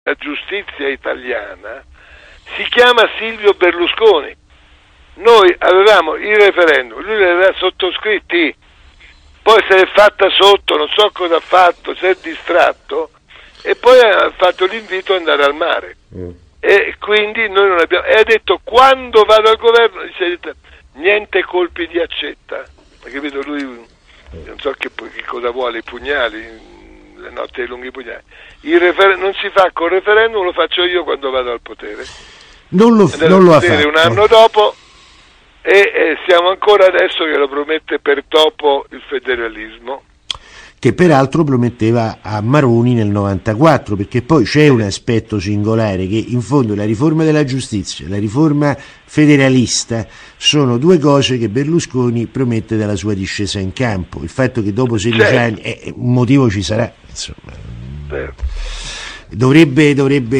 la giustizia italiana si chiama Silvio Berlusconi. Noi avevamo il referendum, lui li aveva sottoscritti, poi se l'è fatta sotto, non so cosa ha fatto, si è distratto e poi ha fatto l'invito ad andare al mare. E quindi noi non abbiamo, e ha detto quando vado al governo dice, niente colpi di accetta, hai capito? Lui non so che cosa vuole, i pugnali, le notti dei lunghi pugnali. Non si fa col referendum, lo faccio io quando vado al potere. Non lo ha fatto un anno dopo e siamo ancora adesso che lo promette per dopo il federalismo, che peraltro prometteva a Maroni nel 94, perché poi c'è un aspetto singolare che in fondo la riforma della giustizia, la riforma federalista sono due cose che Berlusconi promette dalla sua discesa in campo. Il fatto che dopo 16 anni un motivo ci sarà, insomma. Dovrebbe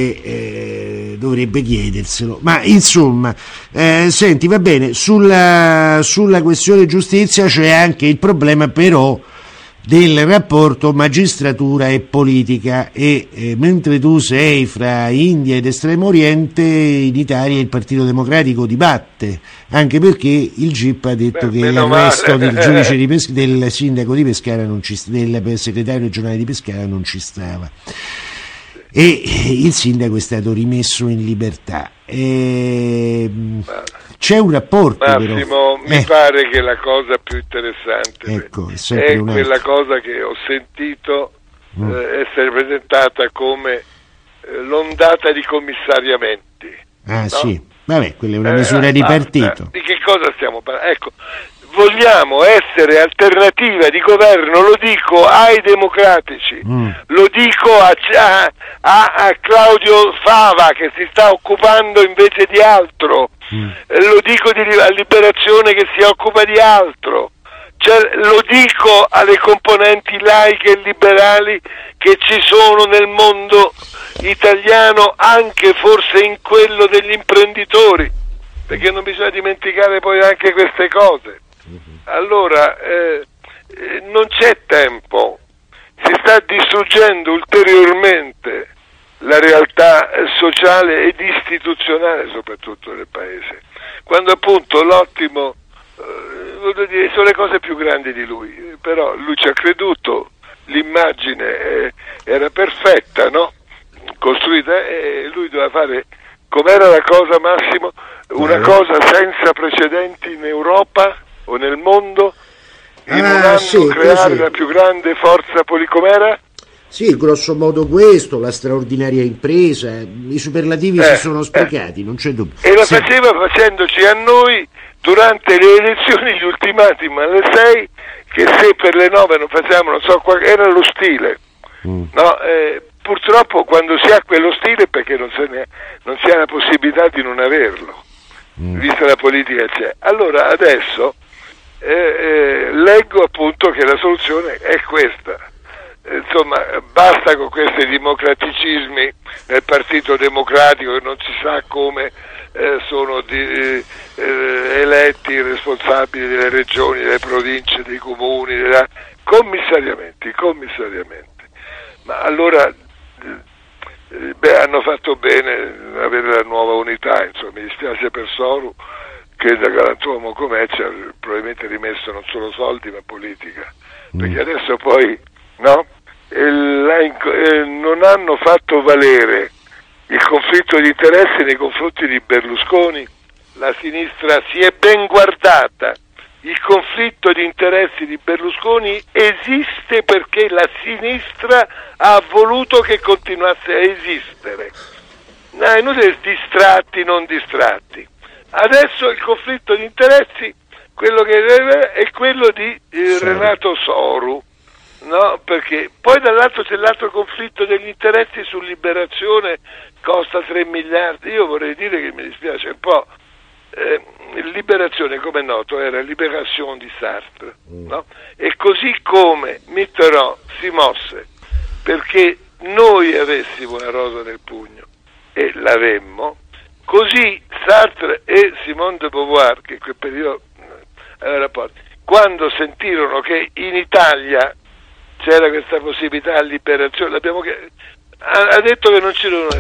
chiederselo, ma insomma senti, va bene, sulla questione giustizia c'è anche il problema però del rapporto magistratura e politica e mentre tu sei fra India ed Estremo Oriente, in Italia il Partito Democratico dibatte, anche perché il GIP ha detto che l'arresto del giudice del sindaco di Pescara del segretario regionale di Pescara non ci stava e il sindaco è stato rimesso in libertà. C'è un rapporto, Massimo, mi pare che la cosa più interessante è quella cosa che ho sentito essere presentata come l'ondata di commissariamenti. Sì, vabbè, quella è una misura di partito. Di che cosa stiamo parlando? Ecco, vogliamo essere alternativa di governo, lo dico ai democratici, lo dico a Claudio Fava che si sta occupando invece di altro, lo dico a Liberazione che si occupa di altro, lo dico alle componenti laiche e liberali che ci sono nel mondo italiano, anche forse in quello degli imprenditori, perché non bisogna dimenticare poi anche queste cose. Allora non c'è tempo, si sta distruggendo ulteriormente la realtà sociale ed istituzionale soprattutto del paese, quando appunto l'ottimo voglio dire, sono le cose più grandi di lui, però lui ci ha creduto, l'immagine era perfetta, no? Costruita, e lui doveva fare, com'era la cosa, Massimo, una cosa senza precedenti in Europa o nel mondo, in un anno creare la più grande forza com'era? Sì, grosso modo questo, la straordinaria impresa, i superlativi si sono sprecati, non c'è dubbio. E lo faceva facendoci a noi durante le elezioni gli ultimatum alle 6, che se per le 9 non facevamo, non so, era lo stile, no? Purtroppo quando si ha quello stile perché non si ha la possibilità di non averlo, vista la politica c'è. Allora adesso leggo appunto che la soluzione è questa. Insomma, basta con questi democraticismi nel Partito Democratico che non si sa come sono eletti i responsabili delle regioni, delle province, dei comuni, commissariamenti. Ma allora hanno fatto bene avere la nuova unità, insomma, mi dispiace per Soru che da galantuomo com'è ci ha probabilmente rimesso non solo soldi ma politica, perché adesso poi no? Non hanno fatto valere il conflitto di interessi nei confronti di Berlusconi, la sinistra si è ben guardata, il conflitto di interessi di Berlusconi esiste perché la sinistra ha voluto che continuasse a esistere. No, è inutile distratti, non distratti. Adesso il conflitto di interessi, quello che è quello di Renato Soru. No, perché poi dall'altro c'è l'altro conflitto degli interessi su Liberazione, costa 3 miliardi. Io vorrei dire che mi dispiace un po'. Liberazione, come è noto, era Libération di Sartre, no? E così come Mitterrand si mosse perché noi avessimo una rosa nel pugno e l'avemmo, così Sartre e Simone de Beauvoir, che in quel periodo avevano rapporti, quando sentirono che in Italia c'era questa possibilità di liberazione, ha detto che non ci dovevano